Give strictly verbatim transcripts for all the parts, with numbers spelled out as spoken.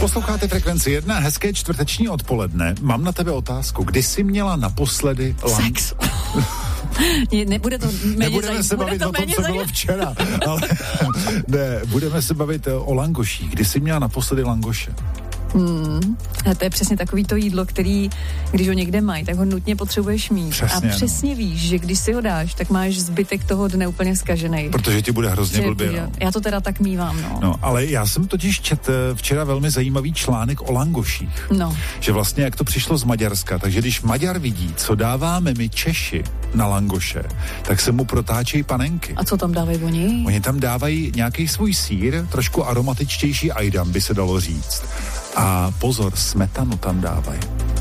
Posloucháte Frekvenci jedna, hezké čtvrteční odpoledne. Mám na tebe otázku. Kdy jsi měla naposledy... Lang... Sex. Nebude to méně Nebudeme zaj... se bavit to o tom, co zaj... bylo včera, ale ne, budeme se bavit o langoších. Kdy jsi měla naposledy langoše? Hmm, a to je přesně takový to jídlo, který, když ho někde mají, tak ho nutně potřebuješ mít. Přesně, a přesně no. víš, že když si ho dáš, tak máš zbytek toho dne úplně zkažený. Protože ti bude hrozně blbě, no. Já to teda tak mívám, no. No, ale já jsem totiž četl včera velmi zajímavý článek o langoších. No. Že vlastně jak to přišlo z Maďarska, takže když Maďar vidí, co dáváme my Češi na langoše, tak se mu protáčejí panenky. A co tam dávají oni? Oni tam dávají nějaký svůj sýr, trošku aromatičtější ajdam, by se dalo říct. A pozor, smetanu tam dávají.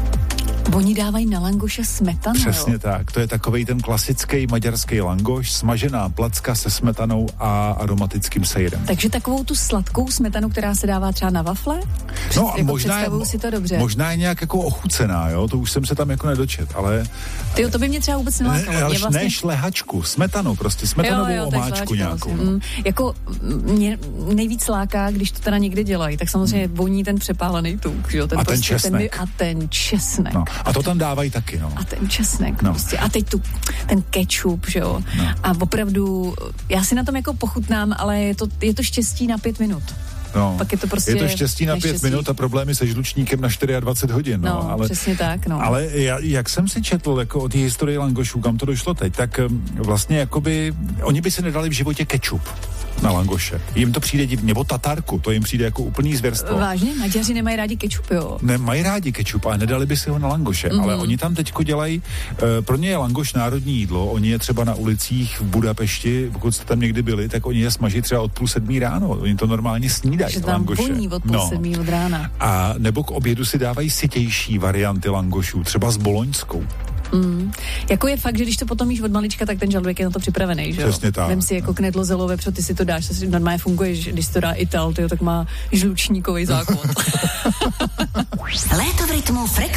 Oni dávají na langoše smetanu, Přesně jo? tak. To je takovej ten klasický maďarský langoš, smažená placka se smetanou a aromatickým sejrem. Takže takovou tu sladkou smetanu, která se dává třeba na wafle? No a jako možná je, si to dobře. možná je nějak jako ochucená, jo? To už jsem se tam jako nedočet, ale... Tyjo, to by mě třeba vůbec nelákalo. Ne, ale vlastně... ne šlehačku, smetanu, prostě smetanovou jo, jo, omáčku nějakou. No. Mm, jako mě nejvíc láká, když to teda někde dělají, tak samozřejmě hmm. voní ten přepálený tuk, jo? Ten a prostě, ten česnek. Ten, a ten česnek. No. A to tam dávají taky, no. A ten česnek no. prostě. A teď tu, ten kečup, že jo. No. A opravdu, já si na tom jako pochutnám, ale je to, je to štěstí na pět minut. No. Pak je to prostě je to štěstí na neštěstí. pět minut a problémy se žlučníkem na dvacet čtyři hodin. No, no ale, přesně tak, no. Ale já, jak jsem si četl jako o té historii langošů, kam to došlo teď, tak vlastně jakoby, oni by si nedali v životě kečup na langoše. Jim to přijde divně, nebo tatarku, to jim přijde jako úplný zvěrstvo. Vážně? Maďaři nemají rádi kečup, jo? Ne, mají rádi kečup, ale nedali by si ho na langoše, mm-hmm. ale oni tam teďko dělají, uh, pro ně je langoš národní jídlo, oni je třeba na ulicích v Budapešti, pokud jste tam někdy byli, tak oni je smaží třeba od půl sedmí ráno, oni to normálně snídají, langoše. Voní od půl no. sedmí od rána. A nebo k obědu si dávají sytější varianty langošů, třeba s boloňskou. Mm. Jako je fakt, že když to potom jíš od malička, tak ten žaludek je na to připravený, že jo? Přesně tak. Vem si jako knedlo zelové, protože ty si to dáš, to normálně funguje, že když to dá Ital, tyjo, tak má žlučníkový zákon. Léto v rytmu Frekvence.